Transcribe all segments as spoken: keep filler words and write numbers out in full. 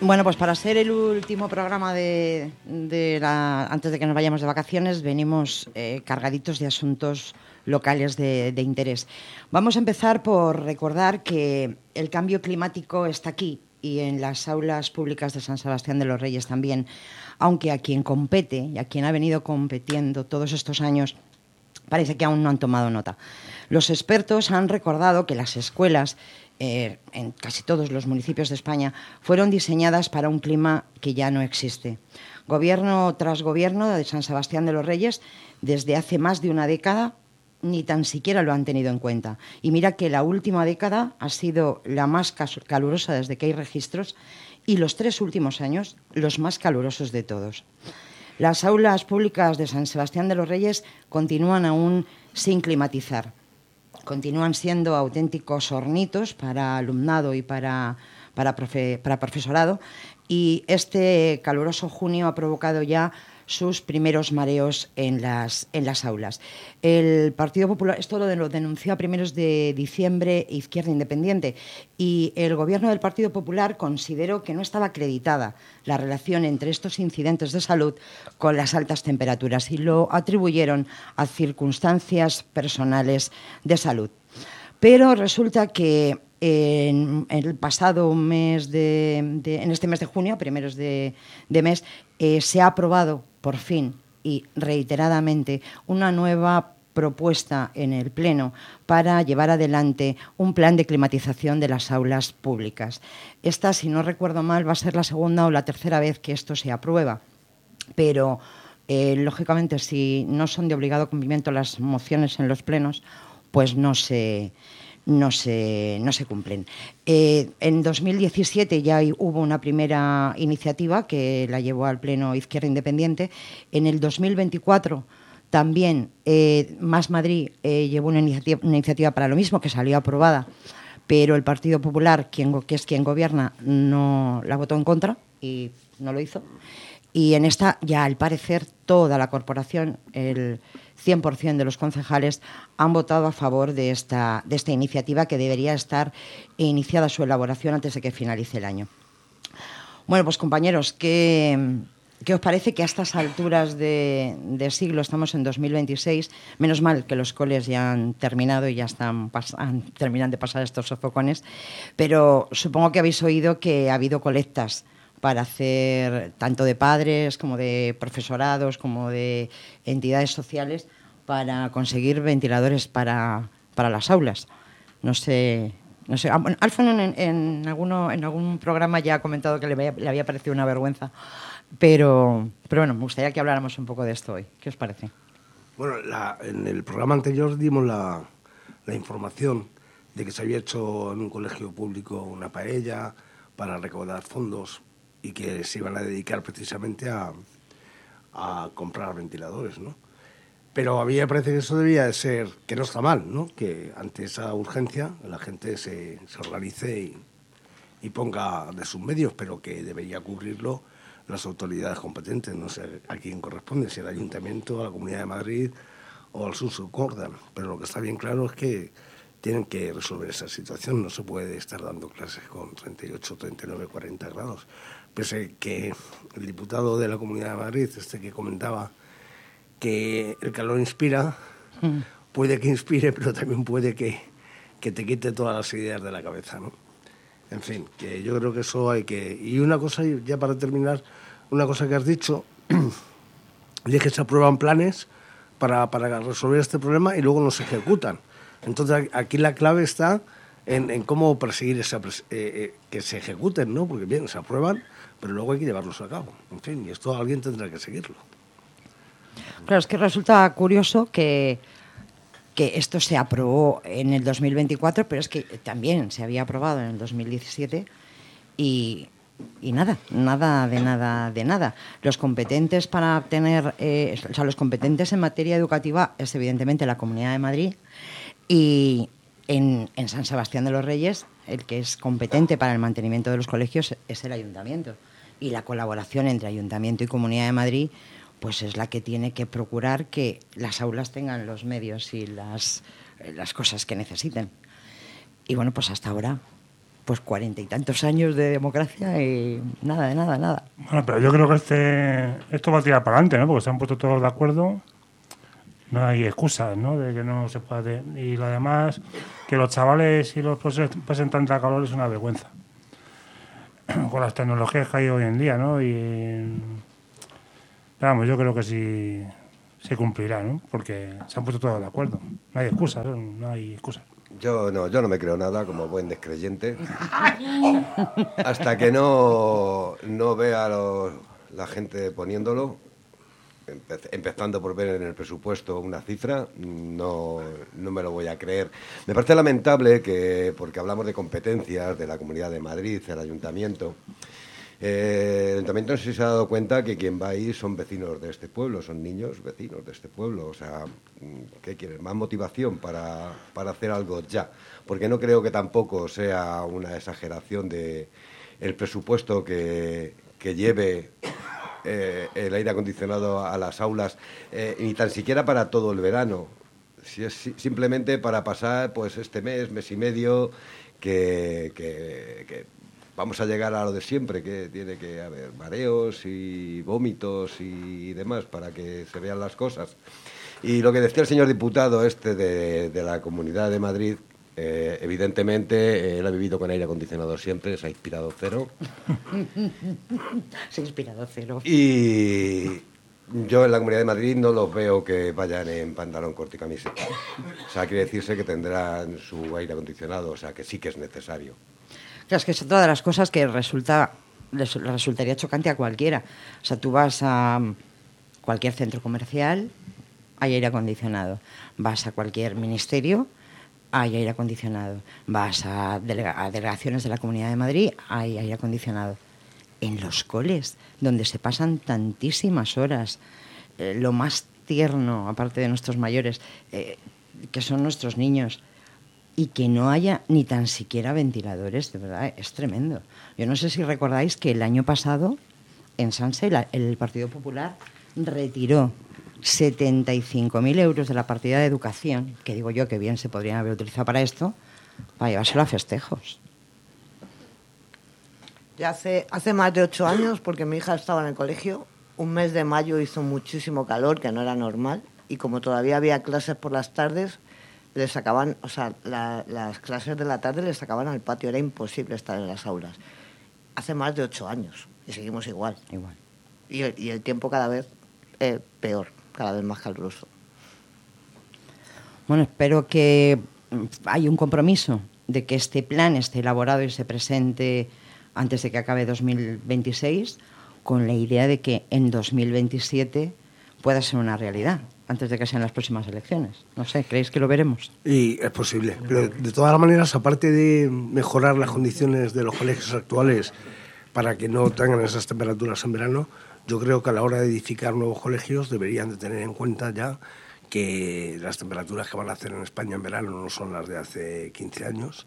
Bueno, pues para ser el último programa de, de la, antes de que nos vayamos de vacaciones, venimos eh, cargaditos de asuntos locales de, de interés. Vamos a empezar por recordar que el cambio climático está aquí y en las aulas públicas de San Sebastián de los Reyes también, aunque a quien compete y a quien ha venido compitiendo todos estos años parece que aún no han tomado nota. Los expertos han recordado que las escuelas eh, en casi todos los municipios de España fueron diseñadas para un clima que ya no existe. Gobierno tras gobierno de San Sebastián de los Reyes, desde hace más de una década, ni tan siquiera lo han tenido en cuenta. Y mira que la última década ha sido la más calurosa desde que hay registros y los tres últimos años los más calurosos de todos. Las aulas públicas de San Sebastián de los Reyes continúan aún sin climatizar. Continúan siendo auténticos hornitos para alumnado y para, para, profe, para profesorado. Y este caluroso junio ha provocado ya sus primeros mareos en las, en las aulas. El Partido Popular, esto lo, lo denunció a primeros de diciembre Izquierda Independiente, y el Gobierno del Partido Popular consideró que no estaba acreditada la relación entre estos incidentes de salud con las altas temperaturas y lo atribuyeron a circunstancias personales de salud. Pero resulta que en, en el pasado mes de, de, en este mes de junio, a primeros de, de mes, eh, se ha aprobado por fin y reiteradamente una nueva propuesta en el Pleno para llevar adelante un plan de climatización de las aulas públicas. Esta, si no recuerdo mal, va a ser la segunda o la tercera vez que esto se aprueba, pero eh, lógicamente si no son de obligado cumplimiento las mociones en los plenos, pues no se... No se, no se cumplen. Eh, en dos mil diecisiete ya hubo una primera iniciativa que la llevó al Pleno Izquierda Independiente. En el dos mil veinticuatro también eh, Más Madrid eh, llevó una iniciativa, una iniciativa para lo mismo, que salió aprobada, pero el Partido Popular, quien, que es quien gobierna, no la votó en contra y no lo hizo. Y en esta ya, al parecer, toda la corporación, el cien por ciento de los concejales, han votado a favor de esta, de esta iniciativa, que debería estar iniciada su elaboración antes de que finalice el año. Bueno, pues compañeros, ¿qué, qué os parece que a estas alturas de, de siglo, estamos en dos mil veintiséis, menos mal que los coles ya han terminado y ya están han, terminan de pasar estos sofocones, pero supongo que habéis oído que ha habido colectas para hacer, tanto de padres como de profesorados, como de entidades sociales, para conseguir ventiladores para, para las aulas. No sé, no sé. Alfon en, en, alguno, en algún programa ya ha comentado que le había, le había parecido una vergüenza, pero, pero bueno, me gustaría que habláramos un poco de esto hoy. ¿Qué os parece? Bueno, la, en el programa anterior dimos la, la información de que se había hecho en un colegio público una paella para recaudar fondos y que se iban a dedicar precisamente a, a comprar ventiladores, ¿no? Pero a mí me parece que eso debía de ser, que no está mal, ¿no? Que ante esa urgencia la gente se, se organice y, y ponga de sus medios, pero que debería cubrirlo las autoridades competentes, no sé a quién corresponde, si al Ayuntamiento, a la Comunidad de Madrid o al Subsurcorda. Pero lo que está bien claro es que tienen que resolver esa situación, no se puede estar dando clases con treinta y ocho, treinta y nueve, cuarenta grados. Pese que el diputado de la Comunidad de Madrid, este que comentaba que el calor inspira, mm. puede que inspire, pero también puede que, que te quite todas las ideas de la cabeza, ¿no? En fin, que yo creo que eso hay que... Y una cosa, ya para terminar, una cosa que has dicho, y es que se aprueban planes para, para resolver este problema y luego no se ejecutan. Entonces aquí la clave está en, en cómo perseguir esa, eh, eh, que se ejecuten, ¿no? Porque bien, se aprueban, pero luego hay que llevarlos a cabo. En fin, y esto alguien tendrá que seguirlo. Claro, es que resulta curioso que, que esto se aprobó en el dos mil veinticuatro, pero es que también se había aprobado en el dos mil diecisiete y, y nada, nada de nada de nada. Los competentes para tener, eh, o sea, los competentes en materia educativa es evidentemente la Comunidad de Madrid, y en, en San Sebastián de los Reyes el que es competente para el mantenimiento de los colegios es el Ayuntamiento, y la colaboración entre Ayuntamiento y Comunidad de Madrid pues es la que tiene que procurar que las aulas tengan los medios y las, las cosas que necesiten. Y bueno, pues hasta ahora pues cuarenta y tantos años de democracia y nada, de nada, nada. Bueno, pero yo creo que este esto va a tirar para adelante, ¿no? Porque se han puesto todos de acuerdo. No hay excusas, ¿no? De que no se pueda... Y lo demás, que los chavales y los profesores pasen tanta calor es una vergüenza. Con las tecnologías que hay hoy en día, ¿no? Y... Pero vamos, yo creo que sí se cumplirá, ¿no? Porque se han puesto todos de acuerdo. No hay excusas, ¿no? No hay excusas. Yo no, yo no me creo nada como buen descreyente. Hasta que no, no vea los, la gente poniéndolo, empe, empezando por ver en el presupuesto una cifra, no, no me lo voy a creer. Me parece lamentable que, porque hablamos de competencias de la Comunidad de Madrid, el Ayuntamiento, Eh, el Ayuntamiento no sé si se ha dado cuenta que quien va ahí son vecinos de este pueblo, son niños vecinos de este pueblo. O sea, ¿qué quieren? Más motivación para, para hacer algo ya. Porque no creo que tampoco sea una exageración de el presupuesto que, que lleve eh, el aire acondicionado a las aulas, eh, ni tan siquiera para todo el verano. Si es simplemente para pasar pues este mes, mes y medio, que... que, que vamos a llegar a lo de siempre, que tiene que haber mareos y vómitos y demás para que se vean las cosas. Y lo que decía el señor diputado este de, de la Comunidad de Madrid, eh, evidentemente eh, él ha vivido con aire acondicionado siempre, se ha inspirado cero. Se ha inspirado cero. Y yo en la Comunidad de Madrid no los veo que vayan en pantalón corto y camiseta. O sea, quiere decirse que tendrán su aire acondicionado, o sea, que sí que es necesario. Claro, es que es otra de las cosas que resulta les resultaría chocante a cualquiera. O sea, tú vas a cualquier centro comercial, hay aire acondicionado. Vas a cualquier ministerio, hay aire acondicionado. Vas a, delega a delegaciones de la Comunidad de Madrid, hay aire acondicionado. En los coles, donde se pasan tantísimas horas, eh, lo más tierno, aparte de nuestros mayores, eh, que son nuestros niños, y que no haya ni tan siquiera ventiladores, de verdad, es tremendo. Yo no sé si recordáis que el año pasado, en Sanse, la, el Partido Popular retiró setenta y cinco mil euros de la partida de educación, que digo yo que bien se podrían haber utilizado para esto, para llevárselo a festejos. Ya hace, hace más de ocho años, porque mi hija estaba en el colegio, un mes de mayo hizo muchísimo calor, que no era normal, y como todavía había clases por las tardes, les sacaban, o sea, la, las clases de la tarde les sacaban al patio, era imposible estar en las aulas. Hace más de ocho años y seguimos igual. Igual. Y el, y el tiempo cada vez eh, peor, cada vez más caluroso. Bueno, espero que haya un compromiso de que este plan esté elaborado y se presente antes de que acabe dos mil veintiséis, con la idea de que en dos mil veintisiete pueda ser una realidad, antes de que sean las próximas elecciones. No sé, ¿creéis que lo veremos? Y es posible, pero de todas maneras, aparte de mejorar las condiciones de los colegios actuales para que no tengan esas temperaturas en verano, yo creo que a la hora de edificar nuevos colegios deberían de tener en cuenta ya que las temperaturas que van a hacer en España en verano no son las de hace quince años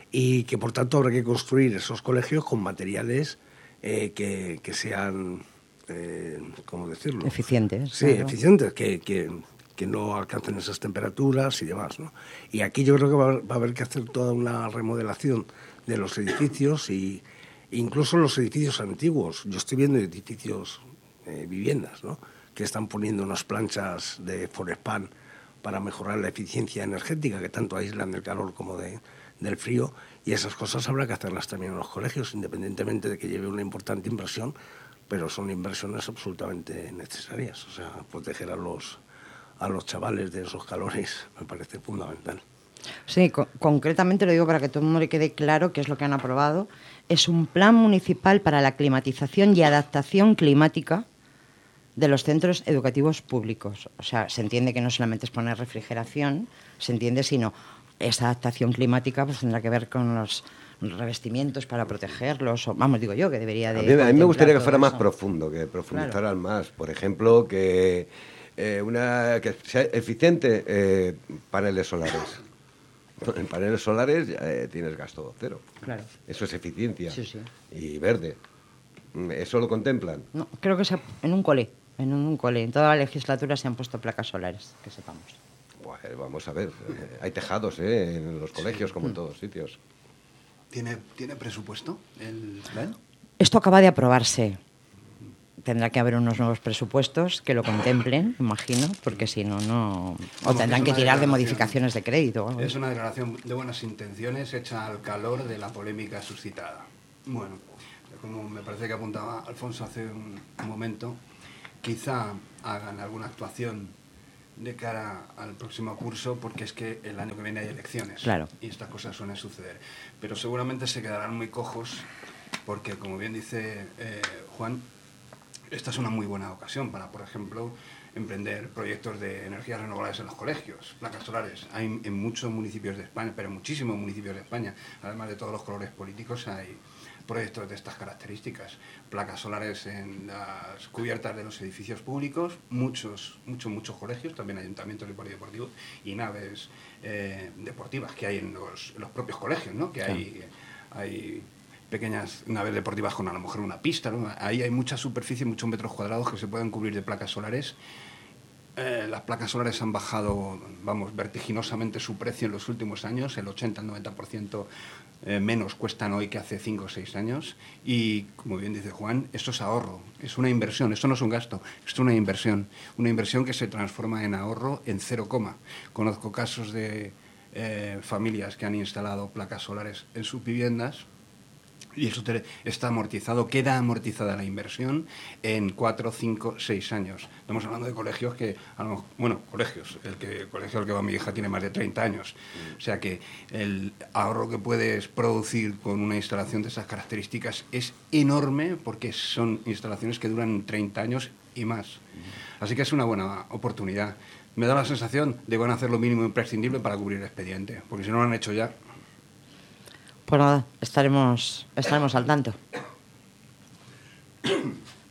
y que por tanto habrá que construir esos colegios con materiales eh, que, que sean... Eh, ¿cómo decirlo? Eficientes. Sí, claro. eficientes, que, que, que no alcancen esas temperaturas y demás, ¿no? Y aquí yo creo que va, va a haber que hacer toda una remodelación de los edificios y incluso los edificios antiguos. Yo estoy viendo edificios, eh, viviendas, ¿no?, que están poniendo unas planchas de Forespan para mejorar la eficiencia energética, que tanto aíslan del calor como de, del frío, y esas cosas habrá que hacerlas también en los colegios, independientemente de que lleve una importante inversión, pero son inversiones absolutamente necesarias. O sea, proteger a los, a los chavales de esos calores me parece fundamental. Sí, co concretamente lo digo para que todo el mundo le quede claro qué es lo que han aprobado. Es un plan municipal para la climatización y adaptación climática de los centros educativos públicos. O sea, se entiende que no solamente es poner refrigeración, se entiende, sino esa adaptación climática pues tendrá que ver con los revestimientos para protegerlos, o vamos, digo yo, que debería de... A mí, a mí me gustaría que fuera eso. más profundo, que profundizaran Claro. más. Por ejemplo, que, eh, una, que sea eficiente eh, paneles solares. En paneles solares eh, tienes gasto cero. Claro. Eso es eficiencia. Sí, sí. Y verde. ¿Eso lo contemplan? No, creo que sea en un cole, en un cole. En toda la legislatura se han puesto placas solares, que sepamos. Bueno, vamos a ver. Eh, hay tejados eh, en los colegios, como en todos sitios. ¿Tiene, ¿Tiene presupuesto el plan? Esto acaba de aprobarse. Tendrá que haber unos nuevos presupuestos que lo contemplen, imagino, porque si no, no... O Vamos, tendrán es que una tirar de declaración- modificaciones de crédito. o algo. Es una declaración de buenas intenciones hecha al calor de la polémica suscitada. Bueno, como me parece que apuntaba Alfonso hace un, un momento, quizá hagan alguna actuación de cara al próximo curso, porque es que el año que viene hay elecciones. Claro. Y estas cosas suelen suceder. Pero seguramente se quedarán muy cojos, porque como bien dice eh, Juan, esta es una muy buena ocasión para, por ejemplo, emprender proyectos de energías renovables en los colegios, placas solares. Hay en muchos municipios de España, pero en muchísimos municipios de España, además de todos los colores políticos, hay proyectos de estas características. Placas solares en las cubiertas de los edificios públicos, muchos, muchos, muchos colegios, también ayuntamientos y polideportivos, y naves eh, deportivas que hay en los, en los propios colegios, ¿no? Que hay, hay pequeñas naves deportivas con a lo mejor una pista, ¿no? Ahí hay mucha superficie, muchos metros cuadrados que se pueden cubrir de placas solares. Eh, las placas solares han bajado, vamos, vertiginosamente su precio en los últimos años, el ochenta al noventa por ciento eh, menos cuestan hoy que hace cinco o seis años, y como bien dice Juan, esto es ahorro, es una inversión, esto no es un gasto, esto es una inversión, una inversión que se transforma en ahorro en cero coma. Conozco casos de eh, familias que han instalado placas solares en sus viviendas, y eso te, está amortizado, queda amortizada la inversión en cuatro, cinco, seis años. Estamos hablando de colegios que, a lo, bueno, colegios, el, que, el colegio al que va mi hija tiene más de treinta años. O sea que el ahorro que puedes producir con una instalación de esas características es enorme, porque son instalaciones que duran treinta años y más. Así que es una buena oportunidad. Me da la sensación de que van a hacer lo mínimo imprescindible para cubrir el expediente, porque si no lo han hecho ya... Pues nada, estaremos, estaremos al tanto.